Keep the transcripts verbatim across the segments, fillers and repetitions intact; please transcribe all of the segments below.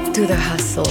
Do the hustle.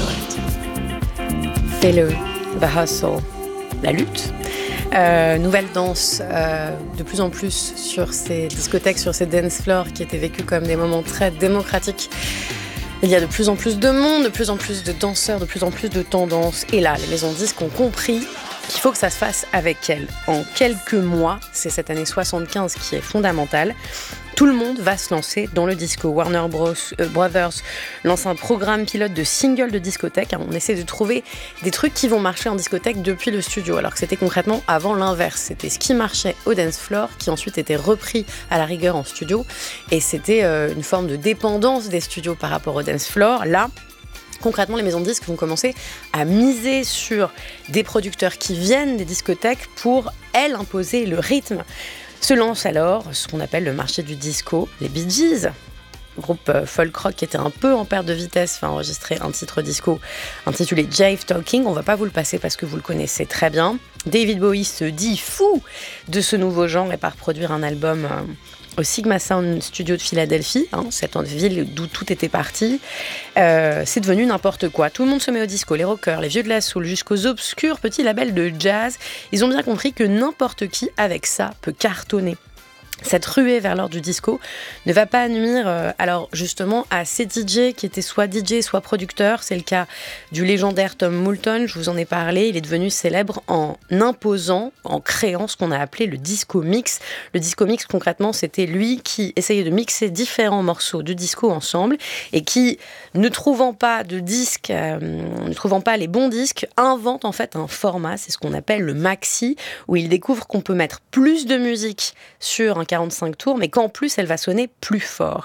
Fais-le. The hustle. La lutte. Euh, nouvelle danse euh, de plus en plus sur ces discothèques, sur ces dance floors qui étaient vécus comme des moments très démocratiques. Il y a de plus en plus de monde, de plus en plus de danseurs, de plus en plus de tendances. Et là, les maisons de disques ont compris qu'il faut que ça se fasse avec elles. En quelques mois, c'est cette année soixante-quinze qui est fondamentale. Tout le monde va se lancer dans le disco. Warner Bros, euh, Brothers lance un programme pilote de singles de discothèque. On essaie de trouver des trucs qui vont marcher en discothèque depuis le studio, alors que c'était concrètement avant l'inverse. C'était ce qui marchait au dance floor, qui ensuite était repris à la rigueur en studio. Et c'était euh, une forme de dépendance des studios par rapport au dance floor. Là, concrètement, les maisons de disques vont commencer à miser sur des producteurs qui viennent des discothèques pour, elles, imposer le rythme. Se lance alors ce qu'on appelle le marché du disco, les Bee Gees, groupe folk rock qui était un peu en perte de vitesse, va enregistrer un titre disco intitulé Jive Talking. On ne va pas vous le passer parce que vous le connaissez très bien. David Bowie se dit fou de ce nouveau genre et part produire un album euh, au Sigma Sound Studio de Philadelphie, hein, cette ville d'où tout était parti. Euh, c'est devenu n'importe quoi. Tout le monde se met au disco, les rockers, les vieux de la soul, jusqu'aux obscurs petits labels de jazz. Ils ont bien compris que n'importe qui, avec ça, peut cartonner. Cette ruée vers l'or du disco ne va pas nuire euh, alors justement à ces D J qui étaient soit D J soit producteurs. C'est le cas du légendaire Tom Moulton, je vous en ai parlé. Il est devenu célèbre en imposant, en créant ce qu'on a appelé le disco mix. Le disco mix, concrètement, c'était lui qui essayait de mixer différents morceaux de disco ensemble et qui, ne trouvant pas de disques, euh, ne trouvant pas les bons disques, invente en fait un format, c'est ce qu'on appelle le maxi, où il découvre qu'on peut mettre plus de musique sur un quarante-cinq tours, mais qu'en plus, elle va sonner plus fort.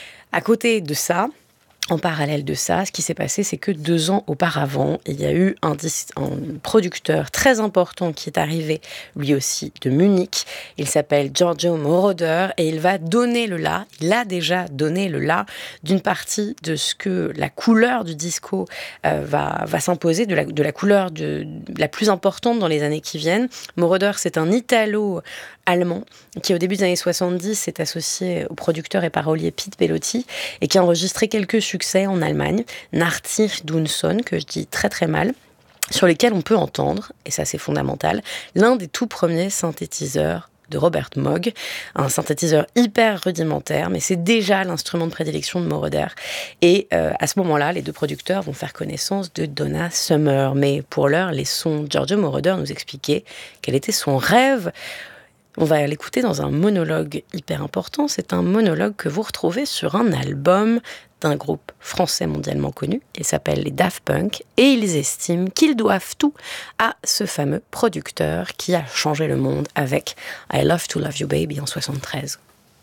À côté de ça, en parallèle de ça, ce qui s'est passé, c'est que deux ans auparavant, il y a eu un, dis- un producteur très important qui est arrivé, lui aussi, de Munich. Il s'appelle Giorgio Moroder et il va donner le la, il a déjà donné le la d'une partie de ce que la couleur du disco euh, va, va s'imposer, de la, de la couleur de, de la plus importante dans les années qui viennent. Moroder, c'est un Italo-allemand qui, au début des années soixante-dix, s'est associé au producteur et parolier Pete Bellotti et qui a enregistré quelques succès en Allemagne, Nartich Dunson, que je dis très très mal, sur lesquels on peut entendre, et ça c'est fondamental, l'un des tout premiers synthétiseurs de Robert Moog, un synthétiseur hyper rudimentaire, mais c'est déjà l'instrument de prédilection de Moroder. Et euh, à ce moment-là, les deux producteurs vont faire connaissance de Donna Summer. Mais pour l'heure, laissons Giorgio Moroder nous expliquer quel était son rêve. On va l'écouter dans un monologue hyper important. C'est un monologue que vous retrouvez sur un album d'un groupe français mondialement connu. Il s'appelle les Daft Punk et ils estiment qu'ils doivent tout à ce fameux producteur qui a changé le monde avec I Love to Love You Baby en soixante-treize.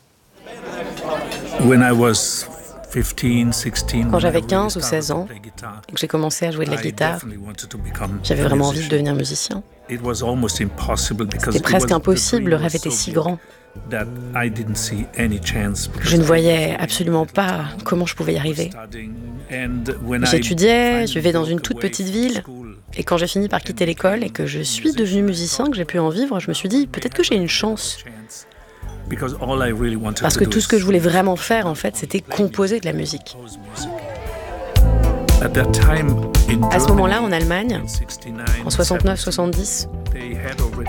When I was fifteen, sixteen, Quand j'avais quinze ou seize ans et que j'ai commencé à jouer de la guitare, j'avais vraiment envie de devenir musicien. C'était presque impossible, le rêve était si grand. Je ne voyais absolument pas comment je pouvais y arriver. J'étudiais, je vivais dans une toute petite ville, et quand j'ai fini par quitter l'école et que je suis devenu musicien, que j'ai pu en vivre, je me suis dit, peut-être que j'ai une chance. Parce que tout ce que je voulais vraiment faire, en fait, c'était composer de la musique. À ce moment-là, en Allemagne, en soixante-neuf soixante-dix,